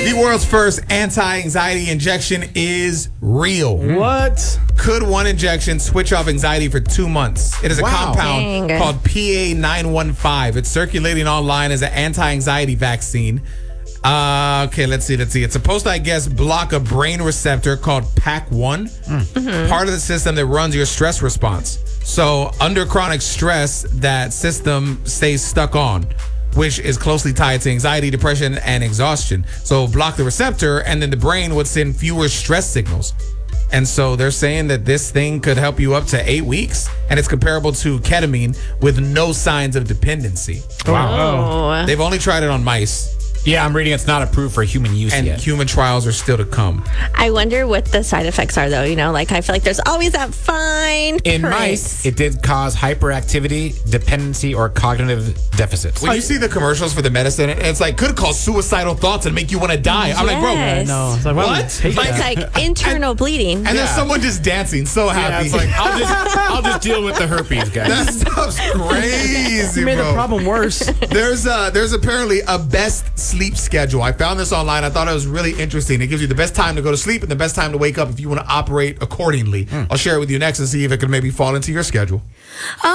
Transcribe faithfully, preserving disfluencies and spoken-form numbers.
The world's first anti-anxiety injection is real. What? Could one injection switch off anxiety for two months? It is a Wow. compound Dang. called P A nine one five. It's circulating online as an anti-anxiety vaccine. Uh, okay, let's see, let's see. It's supposed to, I guess, block a brain receptor called P A C one, Mm-hmm. part of the system that runs your stress response. So under chronic stress, that system stays stuck on, which is closely tied to anxiety, depression, and exhaustion. So block the receptor, and then the brain would send fewer stress signals. And so they're saying that this thing could help you up to eight weeks, and it's comparable to ketamine with no signs of dependency. Oh. They've only tried it on mice, Yeah, I'm reading it's not approved for human use and yet. human trials are still to come. I wonder what the side effects are, though. You know, like I feel like there's always that fine In print. mice, it did cause hyperactivity, dependency, or cognitive deficits. When you see the commercials for the medicine, it's like could cause suicidal thoughts and make you want to die. I'm like, bro, Yes. No, it's like, why would What? you take Like- It's that? like internal bleeding. and there's Yeah. someone just dancing, so yeah, happy. it's like I'll just I'll just deal with the herpes, guys. that stuff's crazy, You made bro. the problem worse. There's uh there's apparently a best sleep schedule. I found this online. I thought it was really interesting. It gives you the best time to go to sleep and the best time to wake up if you want to operate accordingly. I'll share it with you next and see if it can maybe fall into your schedule.